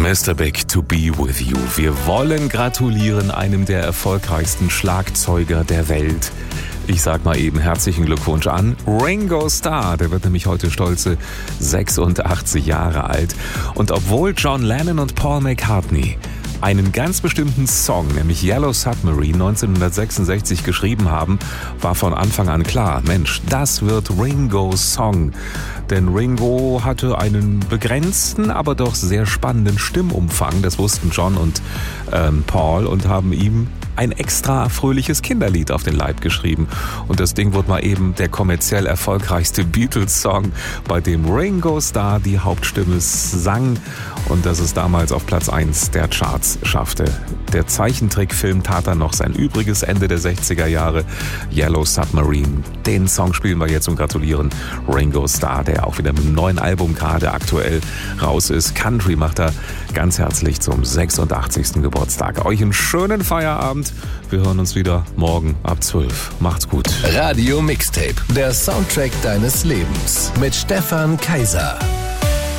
Mr. Big, to be with you. Wir wollen gratulieren einem der erfolgreichsten Schlagzeuger der Welt. Ich sag mal eben herzlichen Glückwunsch an Ringo Starr. Der wird nämlich heute stolze 86 Jahre alt. Und obwohl John Lennon und Paul McCartney einen ganz bestimmten Song, nämlich Yellow Submarine 1966 geschrieben haben, war von Anfang an klar, Mensch, das wird Ringos Song. Denn Ringo hatte einen begrenzten, aber doch sehr spannenden Stimmumfang. Das wussten John und Paul und haben ihm ein extra fröhliches Kinderlied auf den Leib geschrieben. Und das Ding wurde mal eben der kommerziell erfolgreichste Beatles-Song, bei dem Ringo Starr die Hauptstimme sang und das es damals auf Platz 1 der Charts schaffte. Der Zeichentrickfilm tat dann noch sein Übriges Ende der 60er Jahre. Yellow Submarine. Den Song spielen wir jetzt und gratulieren Ringo Starr, der auch wieder mit einem neuen Album gerade aktuell raus ist. Country macht er ganz herzlich zum 86. Geburtstag. Euch einen schönen Feierabend. Wir hören uns wieder morgen ab 12. Macht's gut. Radio Mixtape, der Soundtrack deines Lebens mit Stefan Kaiser.